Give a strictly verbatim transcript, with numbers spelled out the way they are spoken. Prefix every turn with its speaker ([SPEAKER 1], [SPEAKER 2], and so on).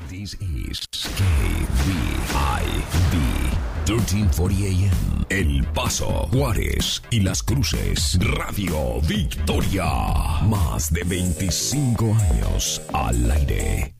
[SPEAKER 1] This is K V I V thirteen forty A M. El Paso, Juárez y Las Cruces. Radio Victoria. Más de veinticinco años al aire.